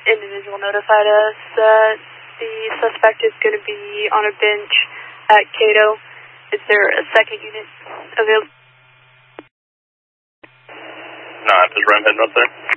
individual notified us that the suspect is going to be on a bench at Cato. Is there a second unit available? No, I'm just running up there.